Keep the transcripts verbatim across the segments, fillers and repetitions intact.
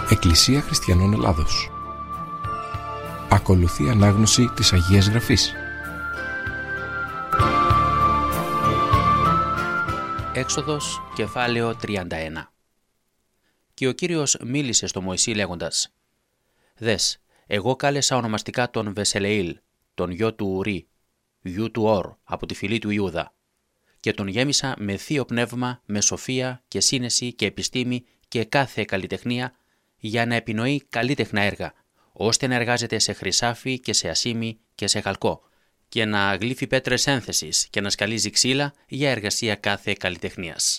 Εκκλησία Χριστιανών Ελλάδος. Ακολουθεί ανάγνωση της Αγίας Γραφής. Έξοδος, κεφάλαιο τριάντα ένα. Και ο Κύριος μίλησε στο Μωυσή λέγοντας: «Δες, εγώ κάλεσα ονομαστικά τον Βεσελεήλ, τον γιο του Ουρί, γιου του Ορ, από τη φυλή του Ιούδα, και τον γέμισα με θείο πνεύμα, με σοφία και σύνεση και επιστήμη και κάθε καλλιτεχνία, για να επινοεί καλήτεχνα έργα, ώστε να εργάζεται σε χρυσάφι και σε ασίμι και σε χαλκό, και να γλύφει πέτρες ένθεσης και να σκαλίζει ξύλα για εργασία κάθε καλλιτεχνίας.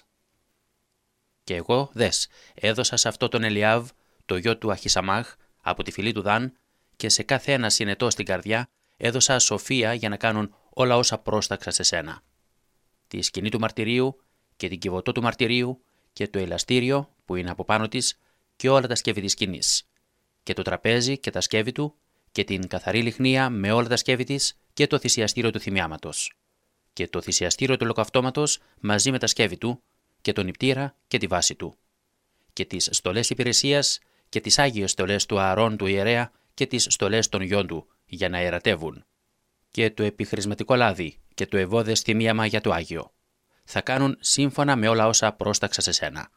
Και εγώ, δες, έδωσα σε αυτό τον Ελιάβ, το γιο του Αχισαμάχ, από τη φυλή του Δαν, και σε κάθε ένα συνετό στην καρδιά έδωσα σοφία για να κάνουν όλα όσα πρόσταξα σε σένα. Τη σκηνή του μαρτυρίου και την κυβωτό του μαρτυρίου και το ελαστήριο που είναι από πάνω της και όλα τα σκεύη της σκηνής, και το τραπέζι και τα σκεύη του και την καθαρή λιχνία με όλα τα σκεύη της και το θυσιαστήριο του θυμιάματος και το θυσιαστήριο του ολοκαυτώματος μαζί με τα σκεύη του και τον νηπτήρα και τη βάση του και τις στολές υπηρεσίας και τις άγιες στολές του Ααρών του ιερέα και τις στολές των γιών του για να ιερατεύουν και το επιχρησματικό λάδι και το ευώδες θυμίαμα για το Άγιο. Θα κάνουν σύμφωνα με όλα όσα πρόσταξα σε σένα.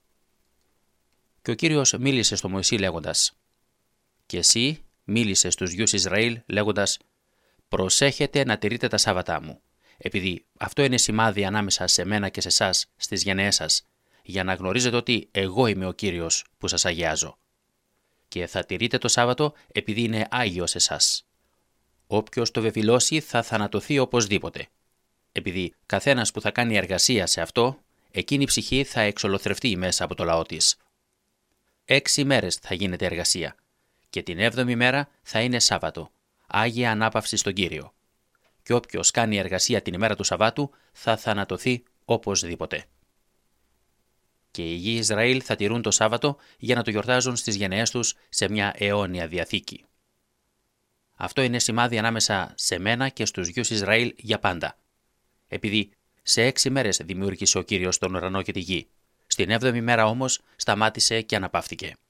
Και ο Κύριος μίλησε στο Μωυσή λέγοντας: «Και εσύ μίλησε στους γιους Ισραήλ λέγοντας: προσέχετε να τηρείτε τα Σάββατά μου, επειδή αυτό είναι σημάδι ανάμεσα σε μένα και σε εσάς στις γενναίες σας, για να γνωρίζετε ότι εγώ είμαι ο Κύριος που σας αγιάζω. Και θα τηρείτε το Σάββατο επειδή είναι άγιο σε εσάς. Όποιος το βεβηλώσει θα θανατωθεί οπωσδήποτε, επειδή καθένας που θα κάνει εργασία σε αυτό, εκείνη η ψυχή θα εξολοθρευτεί μέσα από το λαό της. Έξι μέρες θα γίνεται εργασία και την έβδομη μέρα θα είναι Σάββατο, Άγια Ανάπαυση στον Κύριο. Και όποιος κάνει εργασία την ημέρα του Σαββάτου θα θανατωθεί οπωσδήποτε. Και οι γη Ισραήλ θα τηρούν το Σάββατο για να το γιορτάζουν στις γενναίες τους σε μια αιώνια διαθήκη. Αυτό είναι σημάδι ανάμεσα σε μένα και στους γιους Ισραήλ για πάντα, επειδή σε έξι μέρες δημιούργησε ο Κύριος τον ουρανό και τη γη. Στην έβδομη μέρα όμως σταμάτησε και αναπαύθηκε.